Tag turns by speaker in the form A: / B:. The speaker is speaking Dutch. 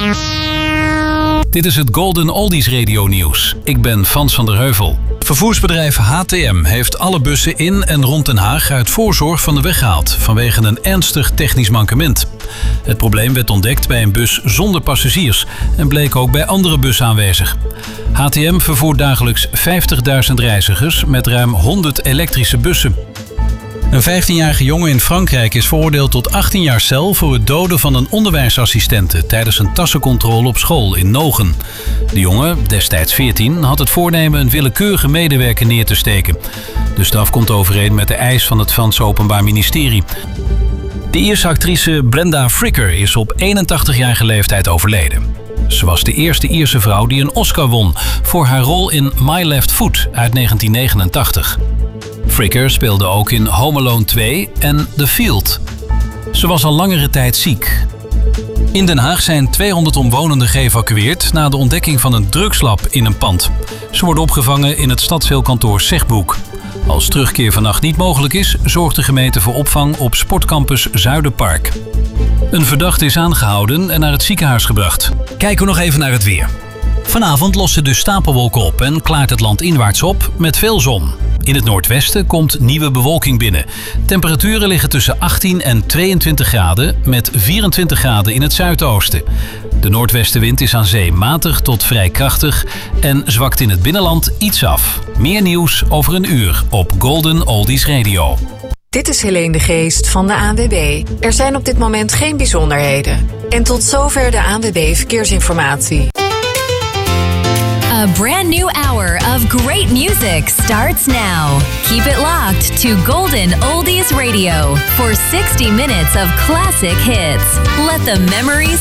A: Dit is het Golden Oldies Radio Nieuws. Ik ben Frans van der Heuvel. Vervoersbedrijf HTM heeft alle bussen in en rond Den Haag uit voorzorg van de weg gehaald vanwege een ernstig technisch mankement. Het probleem werd ontdekt bij een bus zonder passagiers en bleek ook bij andere bussen aanwezig. HTM vervoert dagelijks 50.000 reizigers met ruim 100 elektrische bussen. Een 15-jarige jongen in Frankrijk is veroordeeld tot 18 jaar cel voor het doden van een onderwijsassistente tijdens een tassencontrole op school in Nogen. De jongen, destijds 14, had het voornemen een willekeurige medewerker neer te steken. De straf komt overeen met de eis van het Franse Openbaar Ministerie. De Ierse actrice Brenda Fricker is op 81-jarige leeftijd overleden. Ze was de eerste Ierse vrouw die een Oscar won voor haar rol in My Left Foot uit 1989. Fricker speelde ook in Home Alone 2 en The Field. Ze was al langere tijd ziek. In Den Haag zijn 200 omwonenden geëvacueerd na de ontdekking van een drugslab in een pand. Ze worden opgevangen in het stadsdeelkantoor Zegbroek. Als terugkeer vannacht niet mogelijk is, zorgt de gemeente voor opvang op Sportcampus Zuiderpark. Een verdachte is aangehouden en naar het ziekenhuis gebracht. Kijken we nog even naar het weer. Vanavond lossen de stapelwolken op en klaart het land inwaarts op met veel zon. In het noordwesten komt nieuwe bewolking binnen. Temperaturen liggen tussen 18 en 22 graden met 24 graden in het zuidoosten. De noordwestenwind is aan zee matig tot vrij krachtig en zwakt in het binnenland iets af. Meer nieuws over een uur op Golden Oldies Radio.
B: Dit is Helene de Geest van de ANWB. Er zijn op dit moment geen bijzonderheden. En tot zover de ANWB Verkeersinformatie.
C: A brand new hour of great music starts now. Keep it locked to Golden Oldies Radio for 60 minutes of classic hits. Let the memories